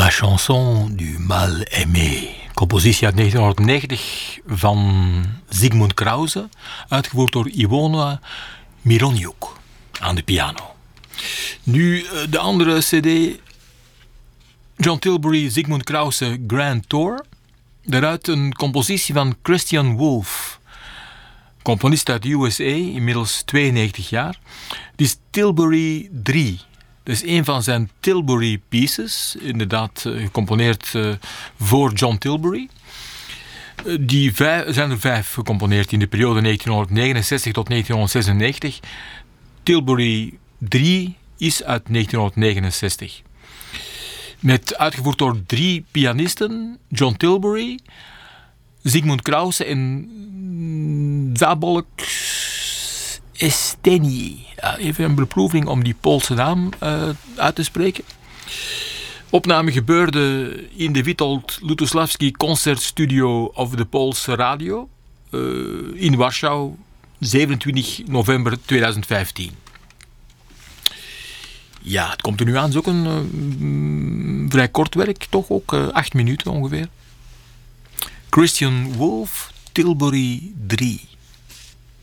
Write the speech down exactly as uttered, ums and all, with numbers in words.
La chanson du mal aimé. Compositie uit negentienhonderdnegentig van Zygmunt Krause, uitgevoerd door Iwona Mironjuk aan de piano. Nu de andere cd, John Tilbury, Zygmunt Krause, Grand Tour. Daaruit een compositie van Christian Wolff, componist uit de U S A, inmiddels tweeënnegentig jaar. Het is Tilbury drie. Dat is een van zijn Tilbury Pieces, inderdaad uh, gecomponeerd uh, voor John Tilbury. Uh, die vijf, zijn er vijf gecomponeerd in de periode negentienhonderdnegenenzestig tot negentienhonderdzesennegentig. Tilbury drie is uit negentienhonderdnegenenzestig. Met uitgevoerd door drie pianisten, John Tilbury, Zygmunt Krause en Zabok Esteni. Ja, even een beproeving om die Poolse naam uh, uit te spreken. Opname gebeurde in de Witold Lutosławski Concert Studio of de Poolse Radio uh, in Warschau, zevenentwintig november tweeduizend vijftien. Ja, het komt er nu aan. Het is ook een uh, vrij kort werk, toch ook uh, acht minuten ongeveer. Christian Wolff, Tilbury drie.